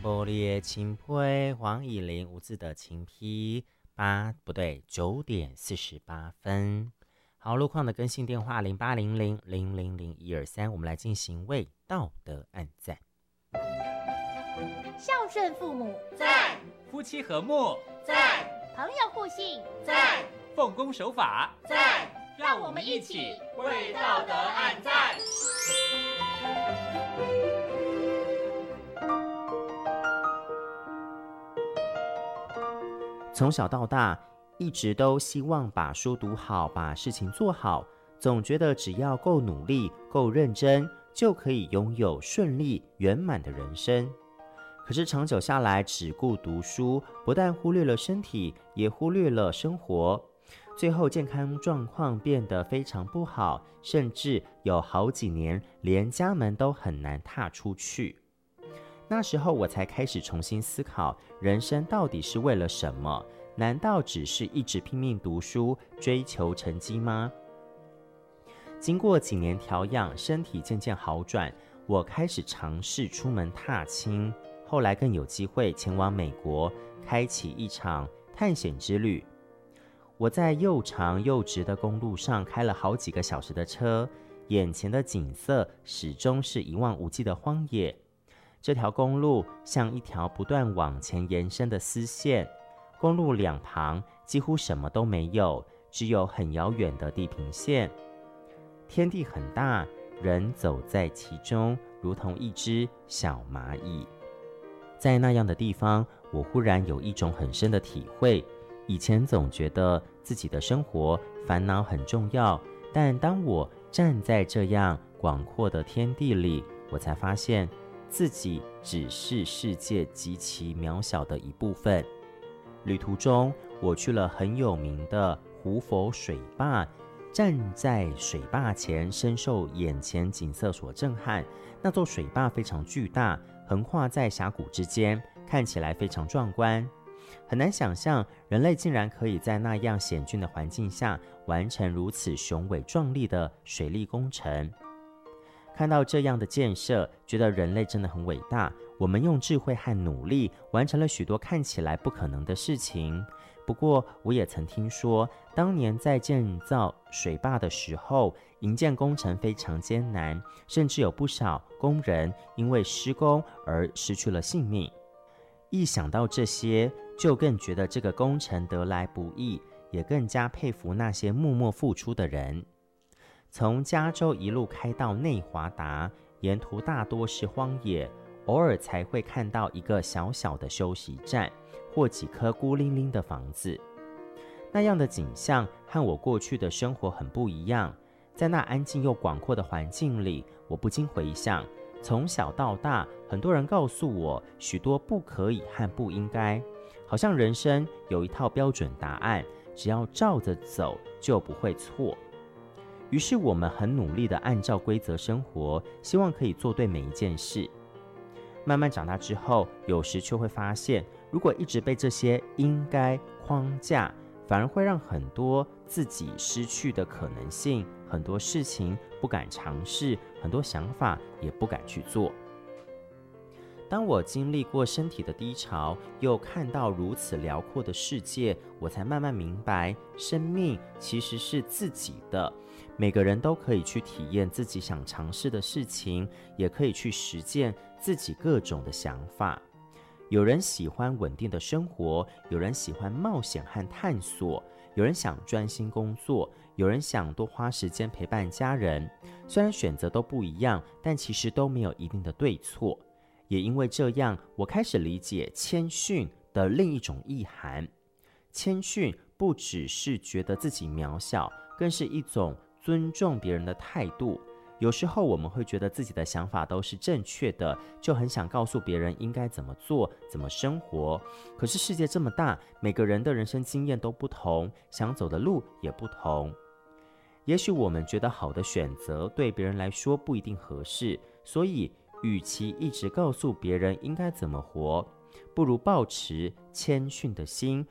玻璃的青胚，黄以玲无字的青批9点48分。好，路况的更新电话0800000123，我们来进行为道德按赞。 孝顺父母在，夫妻和睦在， 朋友互信在，奉公守法在， 让我们一起为道德按赞。 从小到大，一直都希望把书读好，把事情做好，总觉得只要够努力、够认真，就可以拥有顺利圆满的人生。可是长久下来，只顾读书，不但忽略了身体，也忽略了生活，最后健康状况变得非常不好，甚至有好几年连家门都很难踏出去。那时候我才开始重新思考，人生到底是为了什么？难道只是一直拼命读书，追求成绩吗？经过几年调养，身体渐渐好转，我开始尝试出门踏青，后来更有机会前往美国，开启一场探险之旅。我在又长又直的公路上开了好几个小时的车，眼前的景色始终是一望无际的荒野。这条公路像一条不断往前延伸的丝线，公路两旁几乎什么都没有，只有很遥远的地平线。天地很大，人走在其中，如同一只小蚂蚁。在那样的地方，我忽然有一种很深的体会。以前总觉得自己的生活烦恼很重要，但当我站在这样广阔的天地里，我才发现自己只是世界极其渺小的一部分。旅途中，我去了很有名的胡佛水坝，站在水坝前，深受眼前景色所震撼。那座水坝非常巨大，横跨在峡谷之间，看起来非常壮观。很难想象，人类竟然可以在那样险峻的环境下，完成如此雄伟壮丽的水利工程。看到这样的建设，觉得人类真的很伟大。我们用智慧和努力完成了许多看起来不可能的事情。不过，我也曾听说，当年在建造水坝的时候，营建工程非常艰难，甚至有不少工人因为施工而失去了性命。一想到这些，就更觉得这个工程得来不易，也更加佩服那些默默付出的人。从加州一路开到内华达，沿途大多是荒野，偶尔才会看到一个小小的休息站，或几棵孤零零的房子。那样的景象和我过去的生活很不一样。在那安静又广阔的环境里，我不禁回想，从小到大，很多人告诉我许多不可以和不应该，好像人生有一套标准答案，只要照着走就不会错。于是我们很努力地按照规则生活，希望可以做对每一件事。慢慢长大之后，有时却会发现，如果一直被这些应该框架，反而会让很多自己失去的可能性，很多事情不敢尝试，很多想法也不敢去做。当我经历过身体的低潮，又看到如此辽阔的世界，我才慢慢明白，生命其实是自己的。每个人都可以去体验自己想尝试的事情，也可以去实践自己各种的想法。有人喜欢稳定的生活，有人喜欢冒险和探索，有人想专心工作，有人想多花时间陪伴家人。虽然选择都不一样，但其实都没有一定的对错。也因为这样，我开始理解谦逊的另一种意涵。谦逊不只是觉得自己渺小，更是一种尊重别人的态度。有时候我们会觉得自己的想法都是正确的，就很想告诉别人应该怎么做，怎么生活。可是世界这么大，每个人的人生经验都不同，想走的路也不同。也许我们觉得好的选择，对别人来说不一定合适，所以与其一直告诉别人应该怎么活，不如抱持谦逊的心，